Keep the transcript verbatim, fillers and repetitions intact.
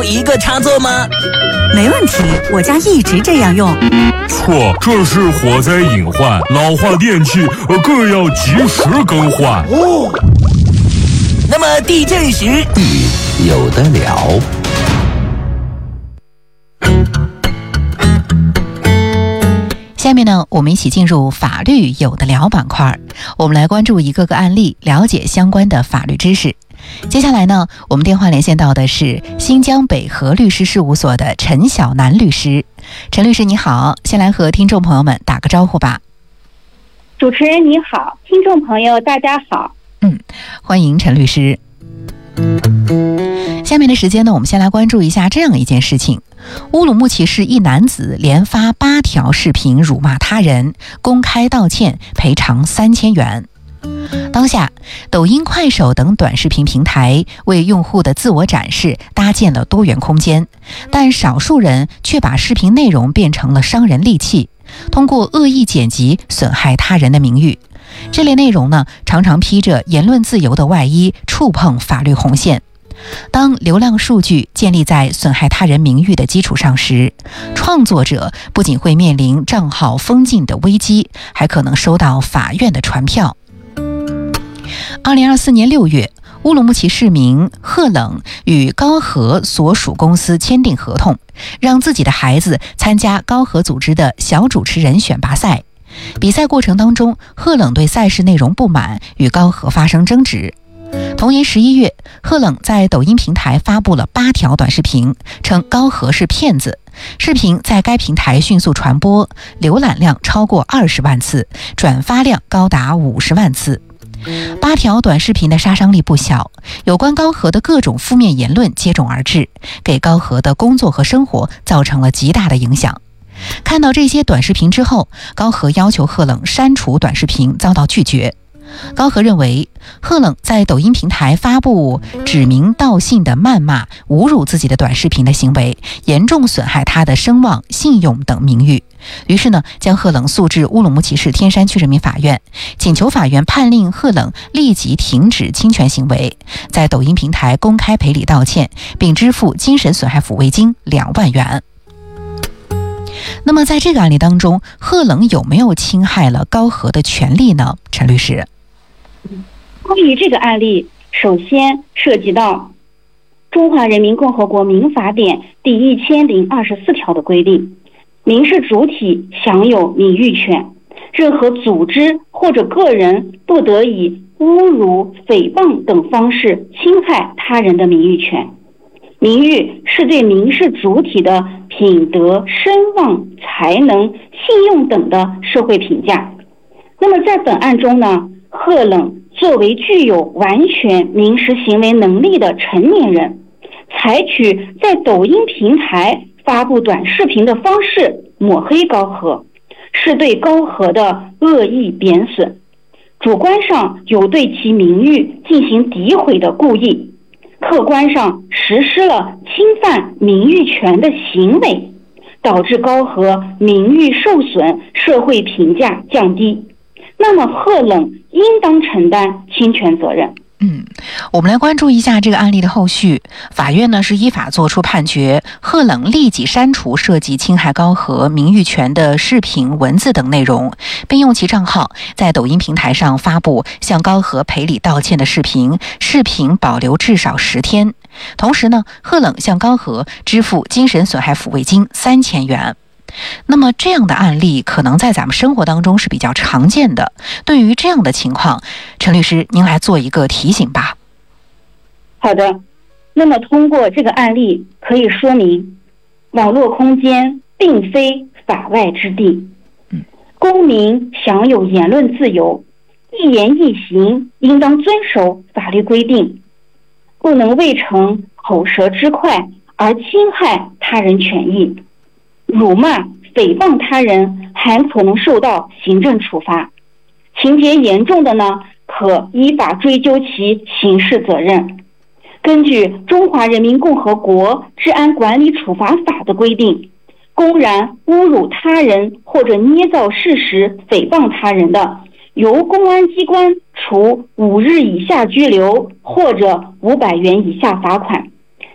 一个插座吗？ 没问题，我家一直这样用。 错，这是火灾隐患，老化电器更要及时更换。 哦，那么地震时地有得了。 下面呢，我们一起进入法律有得聊板块，我们来关注一个个案例，了解相关的法律知识。接下来呢，我们电话连线到的是新疆北河律师事务所的陈晓楠律师。陈律师你好，先来和听众朋友们打个招呼吧。 主持人你好，听众朋友大家好。 嗯，欢迎陈律师。下面的时间呢，我们先来关注一下这样一件事情：乌鲁木齐市一男子连发八条视频辱骂他人，公开道歉，赔偿三千元。当下，抖音、快手等短视频平台为用户的自我展示搭建了多元空间，但少数人却把视频内容变成了伤人利器，通过恶意剪辑损害他人的名誉。这类内容呢，常常披着言论自由的外衣，触碰法律红线。当流量数据建立在损害他人名誉的基础上时，创作者不仅会面临账号封禁的危机，还可能收到法院的传票。二零二四年六月，乌鲁木齐市民贺冷与高和所属公司签订合同，让自己的孩子参加高和组织的小主持人选拔赛。比赛过程当中，贺冷对赛事内容不满，与高和发生争执。同年十一月，贺冷在抖音平台发布了八条短视频，称高和是骗子。视频在该平台迅速传播，浏览量超过二十万次，转发量高达五十万次。八条短视频的杀伤力不小，有关高和的各种负面言论接踵而至，给高和的工作和生活造成了极大的影响。看到这些短视频之后，高和要求贺冷删除短视频，遭到拒绝。高和认为，贺冷在抖音平台发布指名道姓的谩骂、侮辱自己的短视频的行为，严重损害他的声望、信用等名誉。于是呢，将贺冷诉至乌鲁木齐市天山区人民法院，请求法院判令贺冷立即停止侵权行为，在抖音平台公开赔礼道歉，并支付精神损害抚慰金两万元。那么在这个案例当中，贺冷有没有侵害了高和的权利呢？陈律师。 关于这个案例，首先涉及到中华人民共和国民法典第一千零二十四条的规定，民事主体享有名誉权，任何组织或者个人不得以侮辱、诽谤等方式侵害他人的名誉权。名誉是对民事主体的品德、声望、才能、信用等的社会评价。那么在本案中呢，贺冷作为具有完全民事行为能力的成年人，采取在抖音平台发布短视频的方式抹黑高和，是对高和的恶意贬损，主观上有对其名誉进行诋毁的故意，客观上实施了侵犯名誉权的行为，导致高和名誉受损，社会评价降低。那么贺冷应当承担侵权责任。 嗯，我们来关注一下这个案例的后续。法院呢是依法作出判决，贺冷立即删除涉及侵害高和名誉权的视频、文字等内容，并用其账号在抖音平台上发布向高和赔礼道歉的视频，视频保留至少十天。同时呢，贺冷向高和支付精神损害抚慰金三千元。那么这样的案例可能在咱们生活当中是比较常见的，对于这样的情况，陈律师您来做一个提醒吧。 好的，那么通过这个案例可以说明，网络空间并非法外之地，公民享有言论自由，一言一行应当遵守法律规定，不能为逞口舌之快而侵害他人权益。辱骂、诽谤他人还可能受到行政处罚，情节严重的呢，可依法追究其刑事责任。根据《中华人民共和国治安管理处罚法》的规定，公然侮辱他人或者捏造事实诽谤他人的，由公安机关处五日以下拘留或者五百元以下罚款。